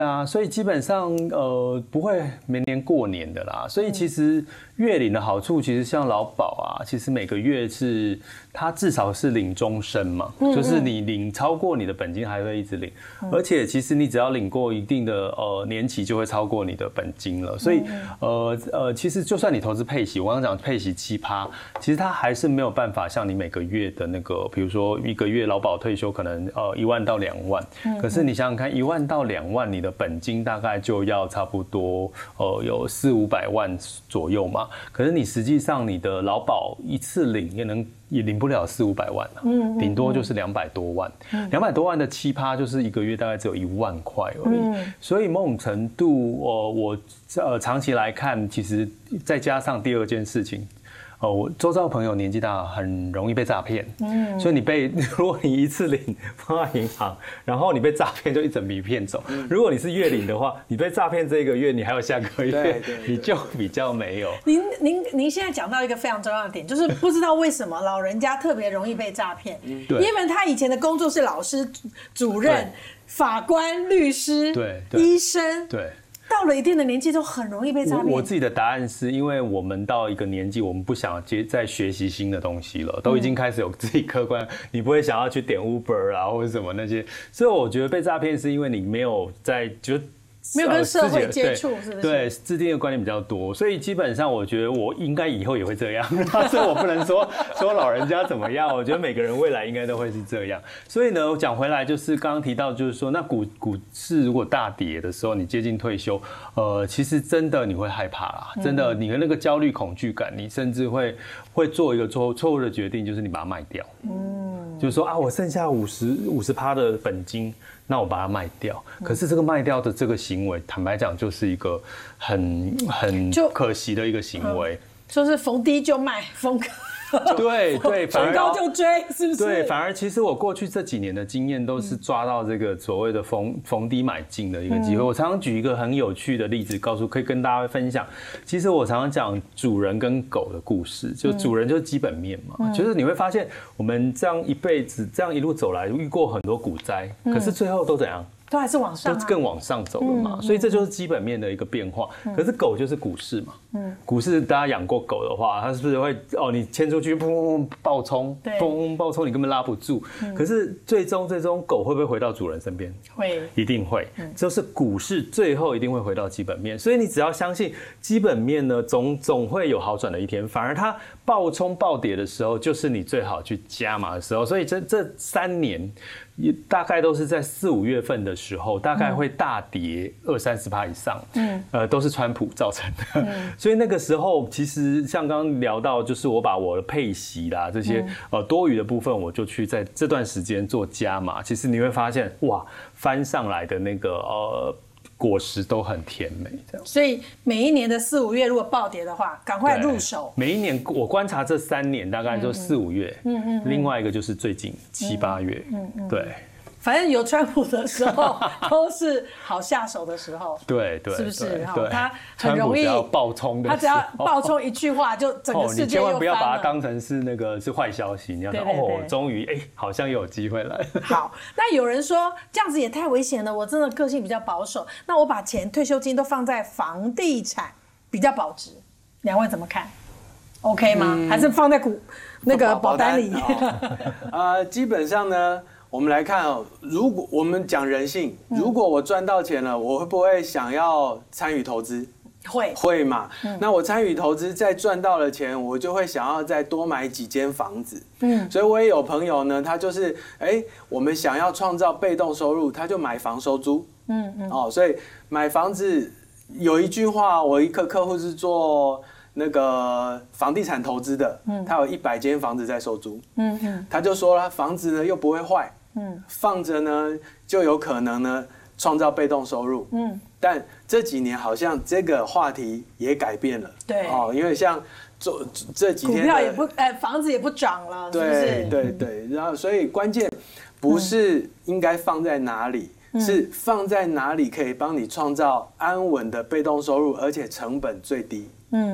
啊，所以基本上不会每年过年的啦。所以其实月领的好处，其实像劳保啊，其实每个月是它至少是领终身嘛，就是你领超过你的本金还会一直领，而且其实你只要领过一定的年期，就会超过你的本金了。所以其实就算你投资配息，我刚刚讲配息7%，其实它还是没有办法像你每个月的那个，比如说一个月劳保退休可能1万到2万，可是你想想看，1万到2万，你的本金大概就要差不多有400-500万左右嘛。可是你实际上你的劳保一次领也领不了400-500万啊，顶多就是200多万，200多万的7%就是一个月大概只有1万块而已。所以某种程度，我长期来看，其实再加上第二件事情。我周遭的朋友年纪大，很容易被诈骗。所以如果你一次领放在银行，然后你被诈骗就一整笔骗走。如果你是月领的话，你被诈骗这个月，你还有下个月，你就比较没有。 您现在讲到一个非常重要的点，就是不知道为什么老人家特别容易被诈骗。因为他以前的工作是老师、主任、法官、律师、医生。对。到了一定的年纪，都很容易被诈骗。 我自己的答案是因为我们到一个年纪，我们不想再学习新的东西了，都已经开始有自己客观，你不会想要去点 Uber 啊或者什么那些。所以我觉得被诈骗是因为你没有没有跟社会接触，是不是？ 对，制定的观念比较多，所以基本上我觉得我应该以后也会这样，所以我不能说老人家怎么样，我觉得每个人未来应该都会是这样。所以呢，我讲回来就是刚刚提到，就是说那股市如果大跌的时候，你接近退休，其实真的你会害怕啦，真的你的那个焦虑恐惧感，你甚至会做一个错误的决定，就是你把它卖掉。就是说啊，我剩下50%的本金，那我把它卖掉。可是这个卖掉的这个行为，坦白讲，就是一个很可惜的一个行为。 就是逢低就卖，逢高就追，是不是？ 对，反而其实我过去这几年的经验都是抓到这个所谓的逢低买进的一个机会。我常常举一个很有趣的例子，可以跟大家分享。其实我常常讲主人跟狗的故事，就主人就是基本面嘛，就是你会发现我们这样一辈子这样一路走来，遇过很多股灾，可是最后都怎样？ 都还是往上， 都更往上走了嘛，所以这就是基本面的一个变化。可是狗就是股市嘛，股市大家养过狗的话，它是不是会你牵出去，砰爆冲，砰爆冲，你根本拉不住。可是最终狗会不会回到主人身边？ 会， 一定会。就是股市最后一定会回到基本面，所以你只要相信基本面呢，总会有好转的一天。反而它爆冲暴跌的时候，就是你最好去加码的时候。所以这3年。大概都是在4-5月份的时候，大概会大跌20-30%以上，都是川普造成的。所以那个时候，其实像刚刚聊到，就是我把我的配息啦这些多余的部分，我就去在这段时间做加码。其实你会发现，哇，翻上来的那个果实都很甜美，这样。 所以每一年的4-5月如果暴跌的话，赶快入手。 每一年我观察这3年大概就4-5月，另外一个就是最近7-8月，对。 反正有川普的时候都是好下手的时候， 对， 是不是？ 他很容易爆冲的， 他只要爆冲一句话，就整个世界又翻了。你千万不要把它当成是坏消息，你要想终于好像又有机会来。 好，那有人说这样子也太危险了，我真的个性比较保守，那我把退休金都放在房地产比较保值，两位怎么看？OK 吗？还是放在那个保单里？ 基本上呢。我们来看如果我们讲人性，如果我赚到钱了，我会不会想要参与投资？会嘛？那我参与投资，再赚到了钱，我就会想要再多买几间房子。所以我也有朋友呢，他就是我们想要创造被动收入，他就买房收租。所以买房子有一句话，我一个客户是做那个房地产投资的，他有100间房子在收租。他就说了，房子呢又不会坏。放着呢就有可能呢创造被动收入。但这几年好像这个话题也改变了。 对， 因为像这几天股票也不房子也不涨了，是不是？ 对，然后所以关键不是应该放在哪里，是放在哪里可以帮你创造安稳的被动收入，而且成本最低。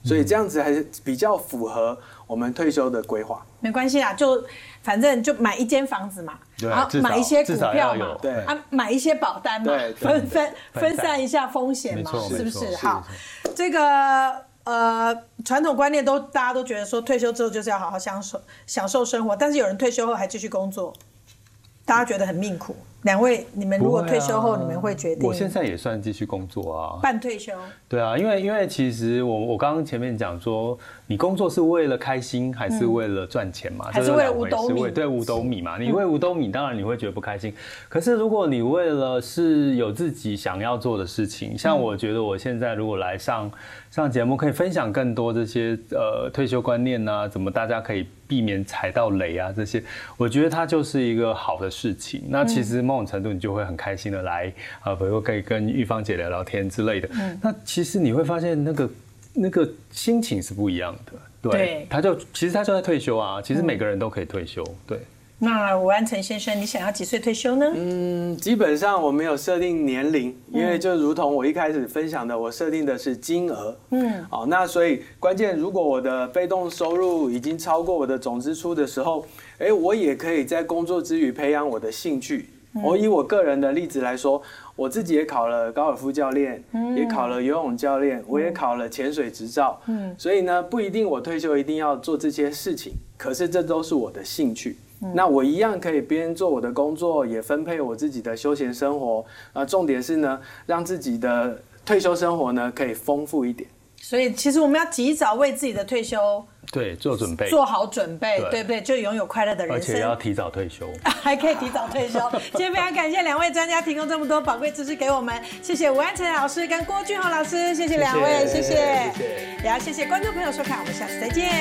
所以这样子还是比较符合我们退休的规划。 没关系啦，就反正就买一间房子嘛，然后买一些股票嘛， 对啊，买一些保单嘛，分散一下风险嘛，是不是？好，这个传统观念大家都觉得说退休之后就是要好好享受生活，但是有人退休后还继续工作，大家觉得很命苦。两位，你们如果退休后，你们会决定？ 我现在也算继续工作啊， 半退休。 对啊，因为其实我刚刚前面讲说，你工作是为了开心，还是为了赚钱嘛？ 还是为了五斗米？ 对，五斗米嘛。你为五斗米，当然你会觉得不开心。可是如果你为了是有自己想要做的事情，像我觉得我现在如果来上节目，可以分享更多这些退休观念啊，怎么大家可以避免踩到雷啊，这些，我觉得它就是一个好的事情。那其实某种程度你就会很开心的来比如可以跟玉芳姐聊聊天之类的。那其实你会发现那个心情是不一样的。对，其实他就在退休啊。其实每个人都可以退休。对。 那吴安成先生，你想要几岁退休呢？ 基本上我没有设定年龄，因为就如同我一开始分享的，我设定的是金额。那所以关键，如果我的被动收入已经超过我的总支出的时候，我也可以在工作之余培养我的兴趣。我以我个人的例子来说，我自己也考了高尔夫教练，也考了游泳教练，我也考了潜水执照。所以呢，不一定我退休一定要做这些事情，可是这都是我的兴趣。那我一样可以边做我的工作，也分配我自己的休闲生活。重点是呢，让自己的退休生活呢可以丰富一点。 所以其实我们要及早为自己的退休做准备， 做好准备，对不对？就拥有快乐的人生， 而且要提早退休， 还可以提早退休。今天非常感谢两位专家提供这么多宝贵知识给我们，谢谢吴安成老师跟郭俊宏老师，谢谢两位，谢谢。也要谢谢观众朋友收看，我们下次再见。